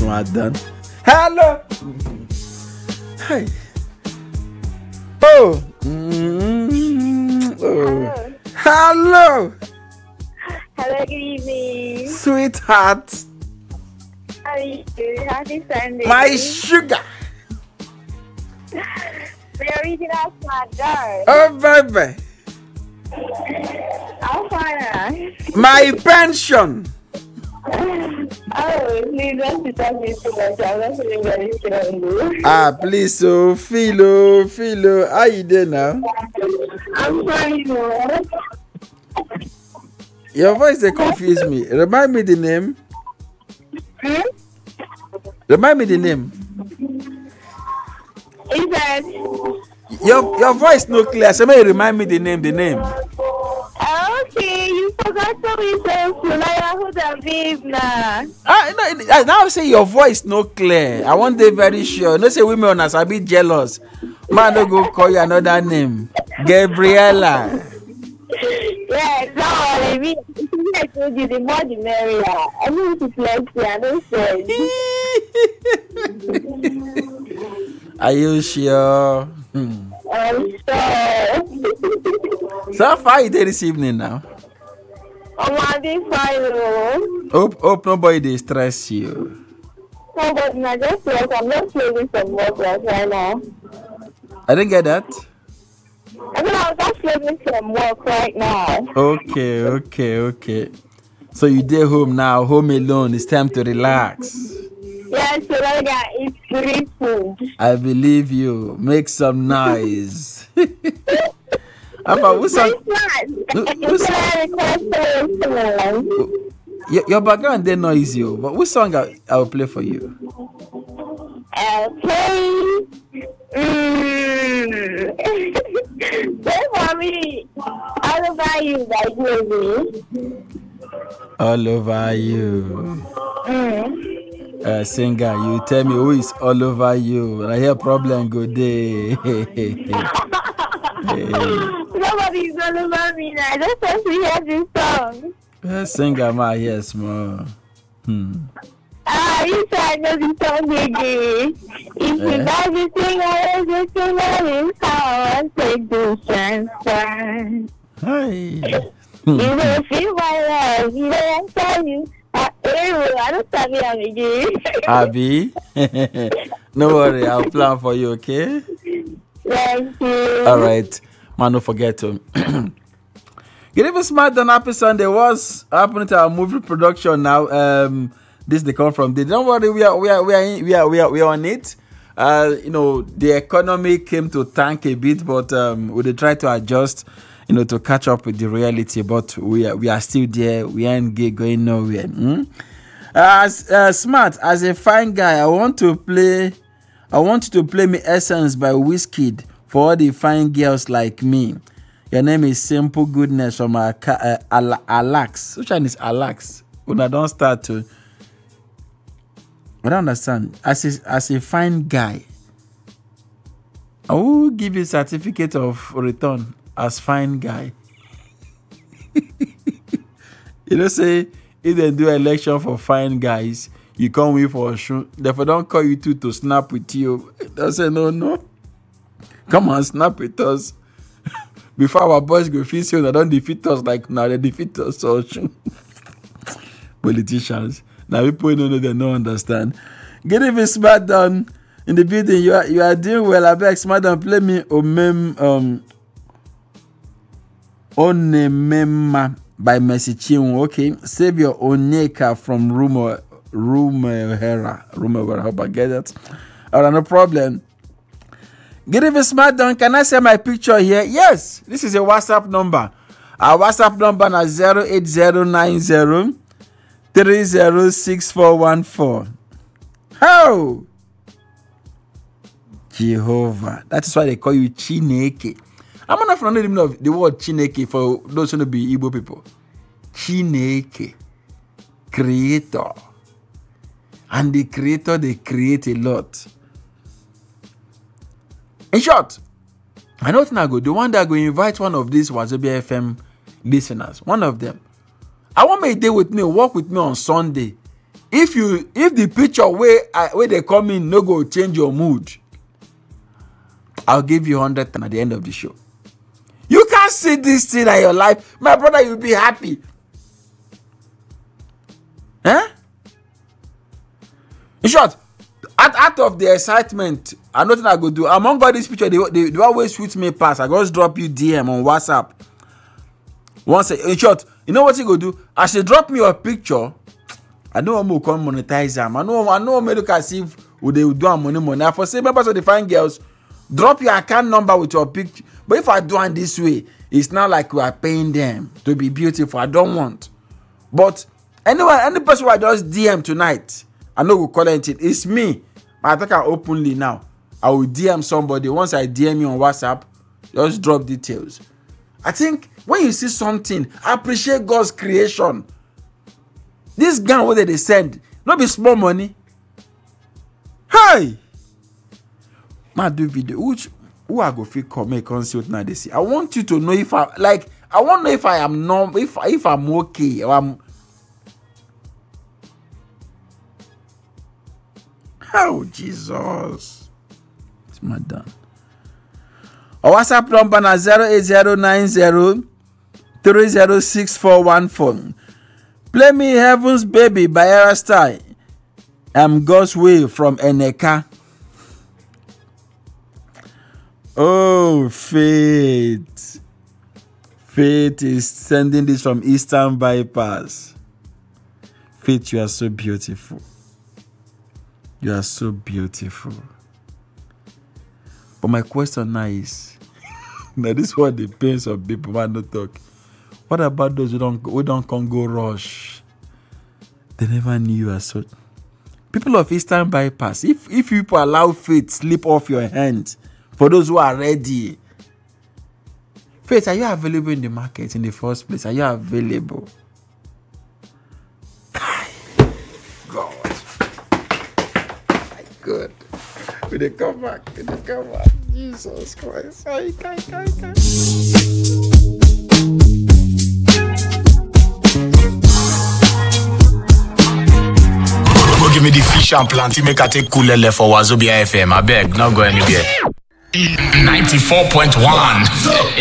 smart done. Hello. Hi. Oh. Oh. Hello. Hello, good evening. Sweetheart. How are you? Happy Sunday. My sugar. The original smart girl. Oh, baby. I'm fine. My pension. Oh, please don't disturb me too much. I'm not feeling very strong. Please, so Philo. How you doing now? I'm fine. Your voice they confuse me. Remind me the name. Remind me the name. Is that? Your voice no clear. Somebody remind me the name. Okay, you forgot to be so Fulaya Huda now. Now I say your voice no clear. I want they very sure. No say women on a bit jealous. Man, don't go call you another name. Gabriella. Yeah, no, I mean, I told you the more the merrier. I need to flex here, I don't say. Are you sure? I'm sure. So how far you did this evening now? I'm being fine. Hope nobody they stress you. No, but I just like I'm not closing some work right now. I didn't get that. I mean, I'm just closing some work right now. Okay. So you did home now, home alone. It's time to relax. Yeah, so I got eat free food. I believe you. Make some noise. What's song? Your background they noisy, but which song I'll play for you? Okay. Say for me, all over you, like baby. All over you. Singer, you tell me who is all over you. I hear problem go there. Nobody's all over me now. I just want to hear this song. Singer, my yes, more. You try to know the song again. If you like the singer, everything that is how I take the transfer. Hi. You will feel my love. You know I'm telling you. I don't tell me I'm again. Abby, no worry, I'll plan for you, okay? Thank you. All right, man, don't forget to. Get even smart than Happy Sunday. What's happening to our movie production now? This they come from. Don't worry, we are on it. The economy came to tank a bit, but we try to adjust. To catch up with the reality, but we are still there. We ain't going nowhere. Smart as a fine guy, I want you to play me Essence by Wizkid for all the fine girls like me. Your name is Simple Goodness from Alax. Which one is Alax? When I don't start to, I don't understand. As a fine guy, I will give you a certificate of return. As fine guy. Say if they do election for fine guys, you come with for a shoe. Therefore, don't call you two to snap with you. They say no. Come on, snap with us. Before our boys go feel so they don't defeat us like now they defeat us or politicians. Now people know they don't understand. Get even smart down in the building. You are doing well. I beg smart down. Play me Onemema by Mercy Chinwo. Okay. Save your Oneka from Rumor Hera. I hope I get it. Alright, no problem. Get even smart down. Can I see my picture here? Yes. This is a WhatsApp number. Our WhatsApp number is 08090 306414. How? Jehovah. That is why they call you Chineke. I'm not from the meaning of the word Chineke for those who be Igbo people. Chineke. Creator. And the creator, they create a lot. In short, I know I go. The one that go invite one of these Wazobia FM listeners. One of them. I want me to day with me, work with me on Sunday. If the picture where they come in no go change your mood, I'll give you 100 at the end of the show. You can't see this thing in your life, my brother. You'll be happy. In short, out of the excitement, I nothing I go do. Among all these pictures, they always shoot me pass. I just drop you DM on WhatsApp. Once in short, you know what you go do? As you drop me your picture, I know I'm gonna monetize them. I know me look as if they do money. I for say members of the fine girls, drop your account number with your picture. But if I do it this way, it's not like we are paying them to be beautiful. I don't want. But anyway, any person who I just DM tonight, I know we'll call it. It's me. I think I openly now. I will DM somebody. Once I DM you on WhatsApp, just drop details. I think when you see something, appreciate God's creation. This gun, what they send, not be small money. Hey! Man, do video. Who I go fit come make consult now? They see. I want you to know if I want to know if I am normal, if I'm okay or I'm. Oh Jesus! It's my done. Our WhatsApp number na 08090306414. Play me Heaven's Baby by Erastai. I'm God's Way from Eneka. Oh, Faith. Faith is sending this from Eastern Bypass. Faith, you are so beautiful. You are so beautiful. But my question now is, now this is what the pains of people want to talk. What about those who don't come go rush? They never knew you as so. People of Eastern Bypass, if people allow faith slip off your hands, for those who are ready. Faith, are you available in the market in the first place? Are you available? God. My God. Will they come back? Will they come back? Jesus Christ. Go give me the fish and plenty, make I take Kulele for Wazobia FM. I beg, not go anywhere. 94.1